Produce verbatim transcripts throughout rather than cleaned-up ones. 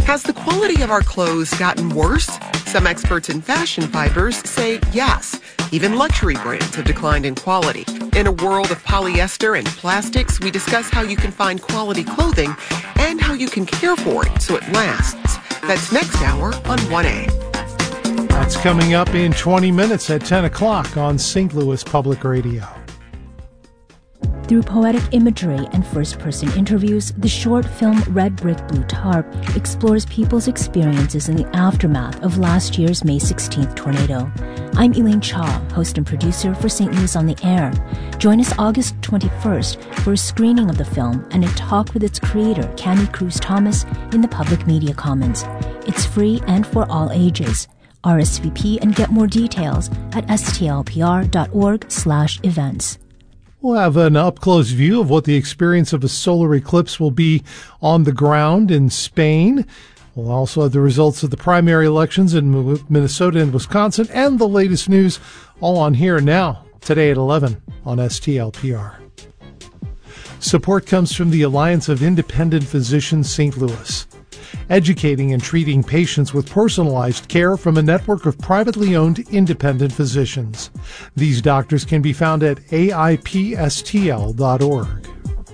Has the quality of our clothes gotten worse? Some experts in fashion fibers say yes. Even luxury brands have declined in quality. In a world of polyester and plastics, we discuss how you can find quality clothing and how you can care for it so it lasts. That's next hour on one A. That's coming up in twenty minutes at ten o'clock on Saint Louis Public Radio. Through poetic imagery and first-person interviews, the short film Red Brick Blue Tarp explores people's experiences in the aftermath of last year's May sixteenth tornado. I'm Elaine Cha, host and producer for Saint Louis on the Air. Join us August twenty-first for a screening of the film and a talk with its creator, Cami Cruz Thomas, in the Public Media Commons. It's free and for all ages. R S V P and get more details at s t l p r dot org slash events. We'll have an up-close view of what the experience of a solar eclipse will be on the ground in Spain. We'll also have the results of the primary elections in Minnesota and Wisconsin and the latest news all on Here and Now, today at eleven on S T L P R. Support comes from the Alliance of Independent Physicians Saint Louis, educating and treating patients with personalized care from a network of privately owned independent physicians. These doctors can be found at A I P S T L dot org.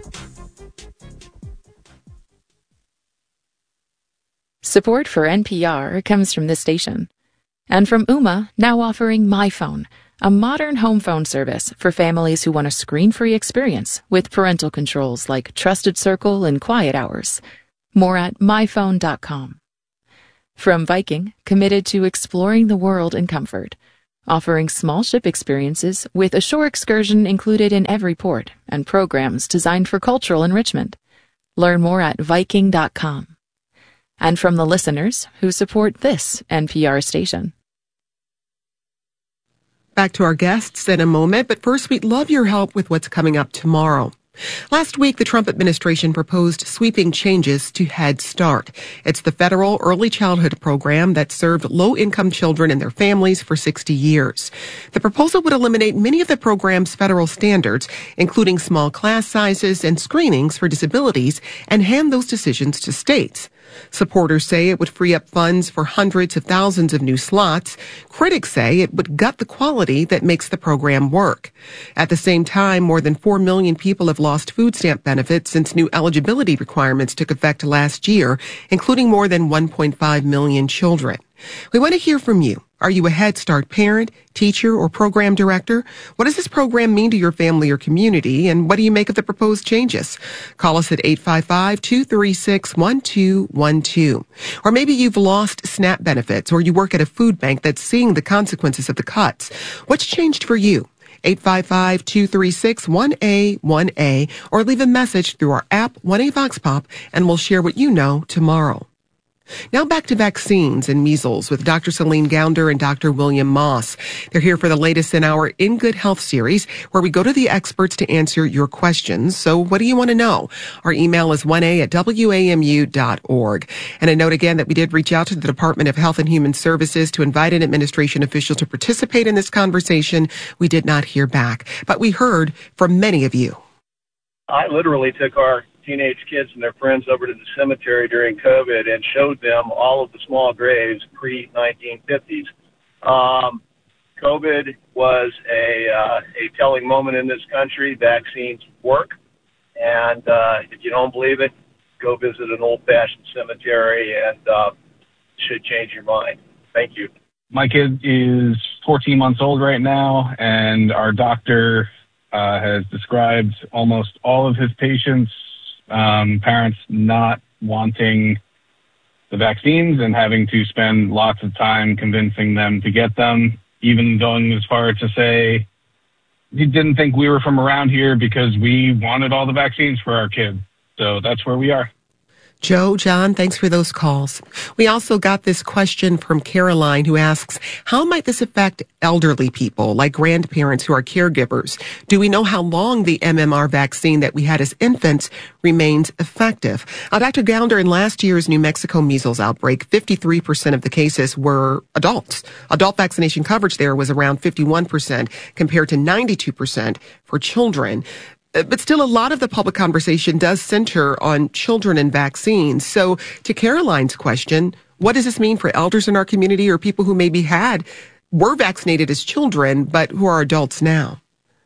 Support for N P R comes from this station. And from Ooma, now offering MyPhone, a modern home phone service for families who want a screen-free experience with parental controls like Trusted Circle and Quiet Hours. More at my phone dot com. From Viking, committed to exploring the world in comfort, offering small ship experiences with a shore excursion included in every port and programs designed for cultural enrichment. Learn more at viking dot com. And from the listeners who support this N P R station. Back to our guests in a moment, but first we'd love your help with what's coming up tomorrow. Last week, the Trump administration proposed sweeping changes to Head Start. It's the federal early childhood program that served low-income children and their families for sixty years. The proposal would eliminate many of the program's federal standards, including small class sizes and screenings for disabilities, and hand those decisions to states. Supporters say it would free up funds for hundreds of thousands of new slots. Critics say it would gut the quality that makes the program work. At the same time, more than four million people have lost food stamp benefits since new eligibility requirements took effect last year, including more than one point five million children. We want to hear from you. Are you a Head Start parent, teacher, or program director? What does this program mean to your family or community, and what do you make of the proposed changes? Call us at eight five five, two three six, one two one two. Or maybe you've lost SNAP benefits, or you work at a food bank that's seeing the consequences of the cuts. What's changed for you? eight five five, two three six, one A one A, or leave a message through our app, one A Vox Pop, and we'll share what you know tomorrow. Now back to vaccines and measles with Doctor Celine Gounder and Doctor William Moss. They're here for the latest in our In Good Health series, where we go to the experts to answer your questions. So what do you want to know? Our email is one A at W A M U dot org. And a note again that we did reach out to the Department of Health and Human Services to invite an administration official to participate in this conversation. We did not hear back, but we heard from many of you. I literally took our teenage kids and their friends over to the cemetery during COVID and showed them all of the small graves pre nineteen fifties. Um, COVID was a, uh, a telling moment in this country. Vaccines work. And uh, if you don't believe it, go visit an old-fashioned cemetery and uh, should change your mind. Thank you. My kid is fourteen months old right now, and our doctor uh, has described almost all of his patients, um, parents not wanting the vaccines and having to spend lots of time convincing them to get them, even going as far to say he didn't think we were from around here because we wanted all the vaccines for our kids. So that's where we are. Joe, John, thanks for those calls. We also got this question from Caroline, who asks, how might this affect elderly people like grandparents who are caregivers? Do we know how long the M M R vaccine that we had as infants remains effective? Uh, Doctor Gounder, in last year's New Mexico measles outbreak, fifty-three percent of the cases were adults. Adult vaccination coverage there was around fifty-one percent compared to ninety-two percent for children. But still, a lot of the public conversation does center on children and vaccines. So to Caroline's question, what does this mean for elders in our community or people who maybe had, were vaccinated as children, but who are adults now?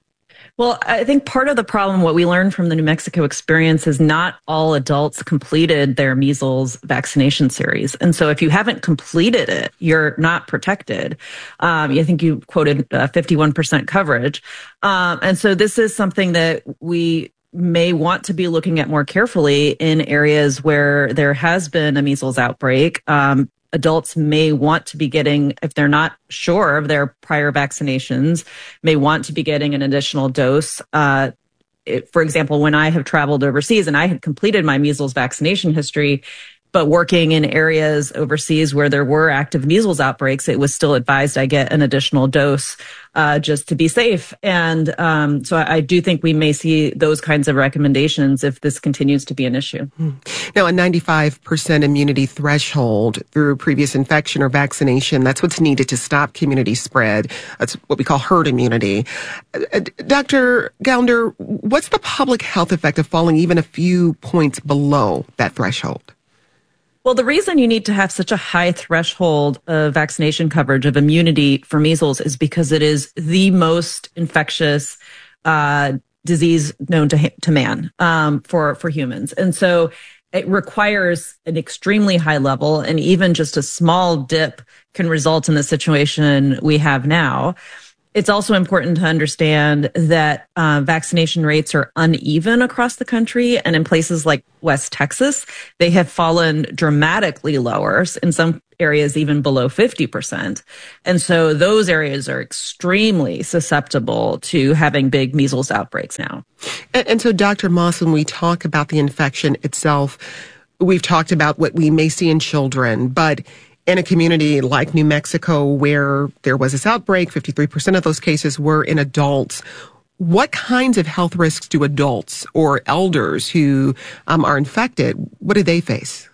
Well, I think part of the problem, what we learned from the New Mexico experience, is not all adults completed their measles vaccination series. And so if you haven't completed it, you're not protected. Um, I think you quoted uh, fifty-one percent coverage. Um, and so this is something that we may want to be looking at more carefully in areas where there has been a measles outbreak. Um, Adults may want to be getting, if they're not sure of their prior vaccinations, may want to be getting an additional dose. Uh, it, for example, when I have traveled overseas and I had completed my measles vaccination history, but working in areas overseas where there were active measles outbreaks, it was still advised I get an additional dose uh, just to be safe. And um, so I, I do think we may see those kinds of recommendations if this continues to be an issue. Now, a ninety-five percent immunity threshold through previous infection or vaccination, that's what's needed to stop community spread. That's what we call herd immunity. Uh, Doctor Gounder, what's the public health effect of falling even a few points below that threshold? Well, the reason you need to have such a high threshold of vaccination coverage of immunity for measles is because it is the most infectious uh, disease known to to man um, for for humans, and so it requires an extremely high level, and even just a small dip can result in the situation we have now. It's also important to understand that uh, vaccination rates are uneven across the country. And in places like West Texas, they have fallen dramatically lower, in some areas even below fifty percent. And so those areas are extremely susceptible to having big measles outbreaks now. And, and so, Doctor Moss, when we talk about the infection itself, we've talked about what we may see in children, but in a community like New Mexico, where there was this outbreak, fifty-three percent of those cases were in adults. What kinds of health risks do adults or elders who um, are infected, what do they face?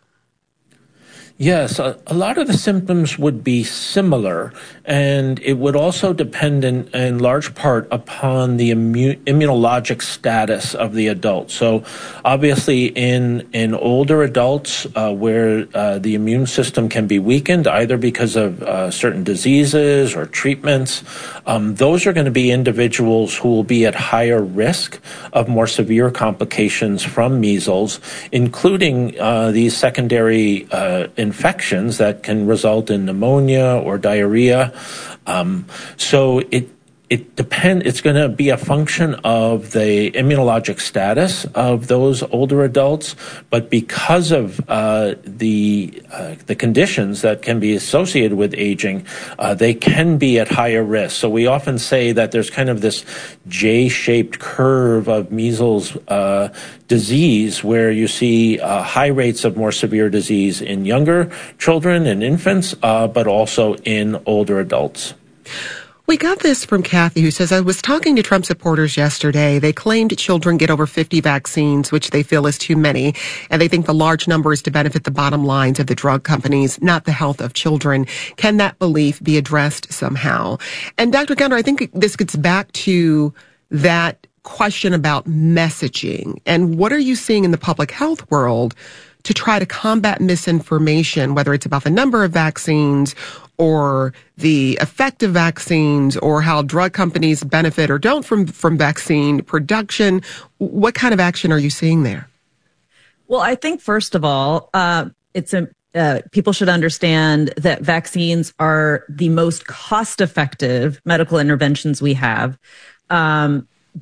Yes, a, a lot of the symptoms would be similar, and it would also depend in, in large part upon the immu- immunologic status of the adult. So obviously in, in older adults uh, where uh, the immune system can be weakened, either because of uh, certain diseases or treatments, um, those are going to be individuals who will be at higher risk of more severe complications from measles, including uh, these secondary uh, infections that can result in pneumonia or diarrhea. Um, so it it depend. It's going to be a function of the immunologic status of those older adults, but because of uh, the uh, the conditions that can be associated with aging, uh, they can be at higher risk. So we often say that there's kind of this J-shaped curve of measles uh, disease, where you see uh, high rates of more severe disease in younger children and infants, uh, but also in older adults. We got this from Kathy, who says, I was talking to Trump supporters yesterday. They claimed children get over fifty vaccines, which they feel is too many, and they think the large number is to benefit the bottom lines of the drug companies, not the health of children. Can that belief be addressed somehow? And Doctor Gounder, I think this gets back to that question about messaging. And what are you seeing in the public health world to try to combat misinformation, whether it's about the number of vaccines or the effect of vaccines or how drug companies benefit or don't from, from vaccine production? What kind of action are you seeing there? Well, I think, first of all, uh, it's a, uh, people should understand that vaccines are the most cost-effective medical interventions we have. Um,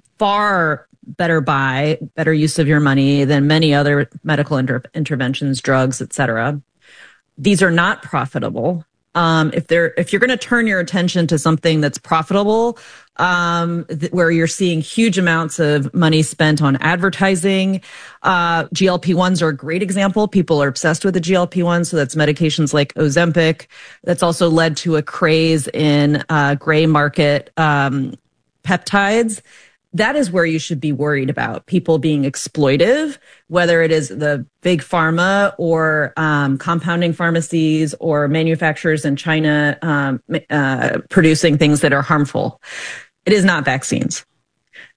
far better buy, better use of your money than many other medical inter- interventions, drugs, et cetera. These are not profitable. Um, if they're, if you're going to turn your attention to something that's profitable, um, th- where you're seeing huge amounts of money spent on advertising, uh, G L P ones are a great example. People are obsessed with the G L P ones. So that's medications like Ozempic. That's also led to a craze in, uh, gray market, um, peptides. That is where you should be worried about people being exploitive, whether it is the big pharma or um, compounding pharmacies or manufacturers in China um, uh, producing things that are harmful. It is not vaccines.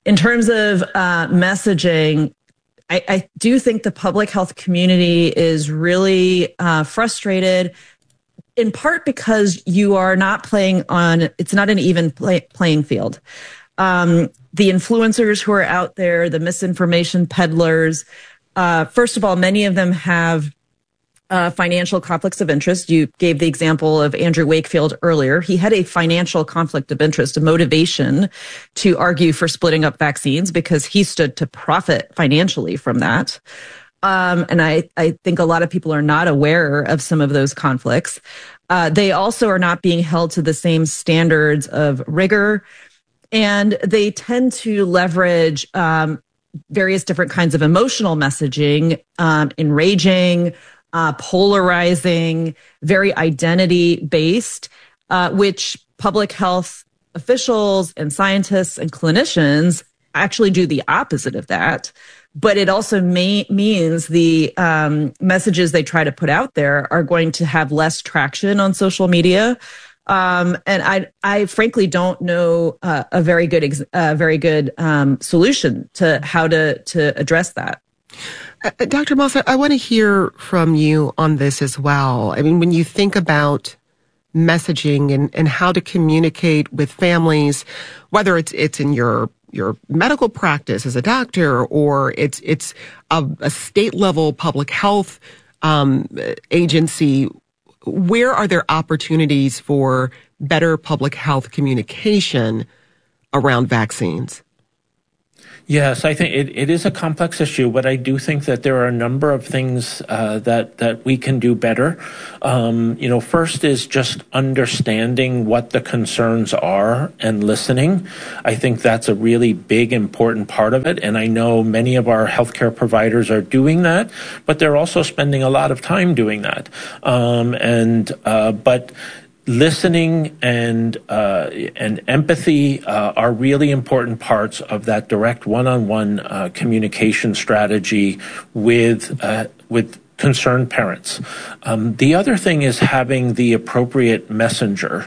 in terms of uh, messaging, I, I do think the public health community is really uh, frustrated, in part because you are not playing on, it's not an even play, playing field. Um, the influencers who are out there, the misinformation peddlers, uh, first of all, many of them have uh, financial conflicts of interest. You gave the example of Andrew Wakefield earlier. He had a financial conflict of interest, a motivation to argue for splitting up vaccines because he stood to profit financially from that. Um, and I, I think a lot of people are not aware of some of those conflicts. Uh, they also are not being held to the same standards of rigor, and they tend to leverage um, various different kinds of emotional messaging, um, enraging, uh, polarizing, very identity-based, uh, which public health officials and scientists and clinicians actually do the opposite of that. But it also may, means the um, messages they try to put out there are going to have less traction on social media. Um, and I, I frankly don't know uh, a very good, ex- uh, very good um, solution to how to to address that. Uh, Doctor Moss, I, I want to hear from you on this as well. I mean, when you think about messaging and, and how to communicate with families, whether it's it's in your your medical practice as a doctor, or it's it's a, a state level public health um, agency, where are there opportunities for better public health communication around vaccines? Yes, I think it, it is a complex issue, but I do think that there are a number of things uh, that that we can do better. Um, you know, first is just understanding what the concerns are and listening. I think that's a really big, important part of it, and I know many of our healthcare providers are doing that, but they're also spending a lot of time doing that. Um, and uh, but. Listening and uh, and empathy uh, are really important parts of that direct one-on-one uh, communication strategy with uh, with concerned parents. Um, the other thing is having the appropriate messenger.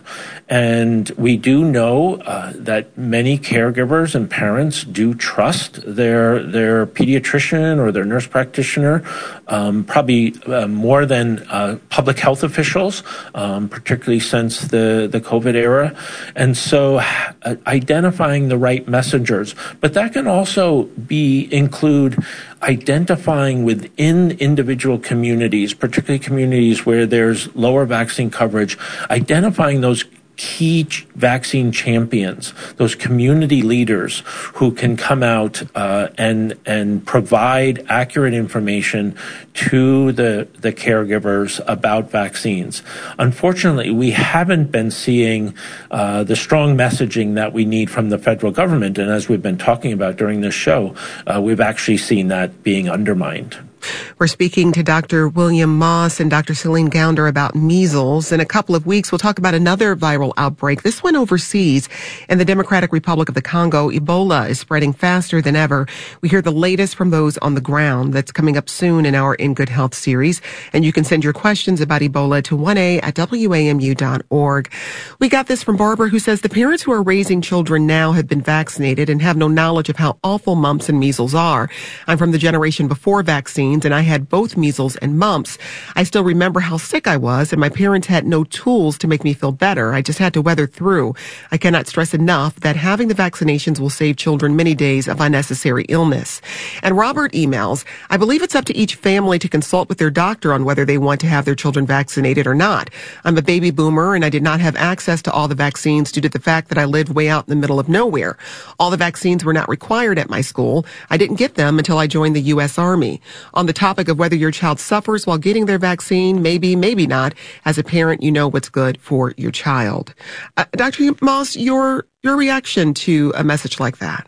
And we do know uh, that many caregivers and parents do trust their their pediatrician or their nurse practitioner, um, probably uh, more than uh, public health officials, um, particularly since the, the COVID era. And so uh, identifying the right messengers. But that can also be include identifying within individual communities, particularly communities where there's lower vaccine coverage, identifying those key ch- vaccine champions, those community leaders who can come out uh, and and provide accurate information to the the caregivers about vaccines. Unfortunately, we haven't been seeing uh, the strong messaging that we need from the federal government, and as we've been talking about during this show, uh, we've actually seen that being undermined. We're speaking to Doctor William Moss and Doctor Celine Gounder about measles. In a couple of weeks, we'll talk about another viral outbreak, this one overseas in the Democratic Republic of the Congo. Ebola is spreading faster than ever. We hear the latest from those on the ground. That's coming up soon in our In Good Health series. And you can send your questions about Ebola to one A at W A M U dot org. We got this from Barbara, who says the parents who are raising children now have been vaccinated and have no knowledge of how awful mumps and measles are. I'm from the generation before vaccines, and I had both measles and mumps. I still remember how sick I was, and my parents had no tools to make me feel better. I just had to weather through. I cannot stress enough that having the vaccinations will save children many days of unnecessary illness. And Robert emails, I believe it's up to each family to consult with their doctor on whether they want to have their children vaccinated or not. I'm a baby boomer, and I did not have access to all the vaccines due to the fact that I lived way out in the middle of nowhere. All the vaccines were not required at my school. I didn't get them until I joined the U S Army. On the topic of whether your child suffers while getting their vaccine, maybe, maybe not. As a parent, you know what's good for your child. Uh, Doctor Moss, your your reaction to a message like that?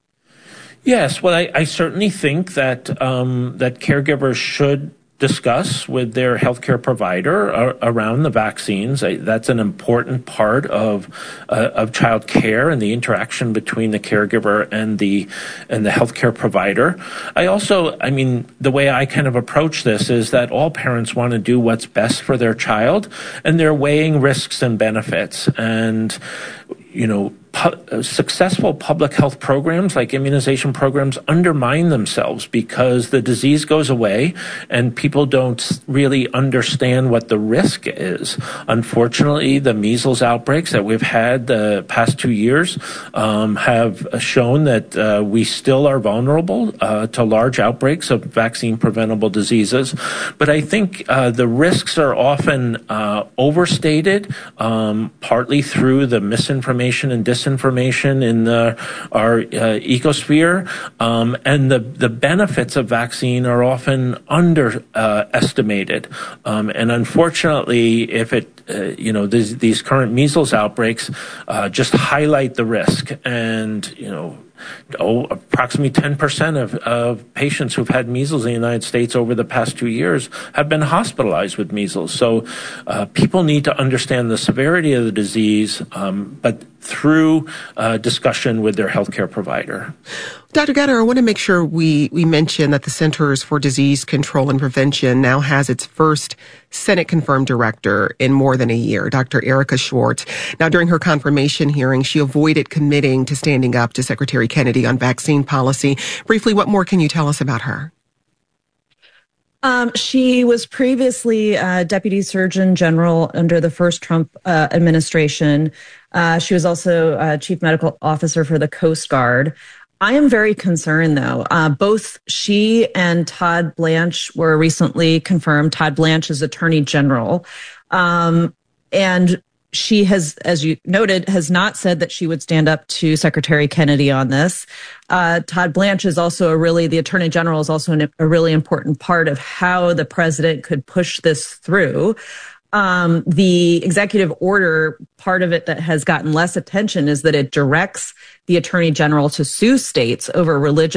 Yes, well, I, I certainly think that um, that caregivers should discuss with their healthcare provider uh, around the vaccines. I, that's an important part of uh, of child care and the interaction between the caregiver and the and the healthcare provider. I also, I mean, the way I kind of approach this is that all parents want to do what's best for their child, and they're weighing risks and benefits. And you know, pu- successful public health programs like immunization programs undermine themselves because the disease goes away and people don't really understand what the risk is. Unfortunately, the measles outbreaks that we've had the past two years um, have shown that uh, we still are vulnerable uh, to large outbreaks of vaccine-preventable diseases. But I think uh, the risks are often uh, overstated, um, partly through the misinformation and disinformation in the, our uh, ecosphere, um, and the, the benefits of vaccine are often underestimated. Uh, um, and unfortunately, if it Uh, you know, these, these current measles outbreaks uh, just highlight the risk. And, you know, oh, approximately ten percent of, of patients who've had measles in the United States over the past two years have been hospitalized with measles. So uh, people need to understand the severity of the disease, um, but through uh, discussion with their healthcare provider. Doctor Gatter, I want to make sure we, we mention that the Centers for Disease Control and Prevention now has its first Senate-confirmed director in more than a year, Doctor Erika Schwartz. Now, during her confirmation hearing, she avoided committing to standing up to Secretary Kennedy on vaccine policy. Briefly, what more can you tell us about her? Um, she was previously uh, Deputy Surgeon General under the first Trump uh, administration. Uh, she was also uh, Chief Medical Officer for the Coast Guard. I am very concerned, though. Uh, both she and Todd Blanche were recently confirmed. Todd Blanche is Attorney General. Um, and she has, as you noted, has not said that she would stand up to Secretary Kennedy on this. Uh, Todd Blanche is also a really, the Attorney General is also an, a really important part of how the president could push this through. Um, the executive order, part of it that has gotten less attention is that it directs the Attorney General to sue states over religious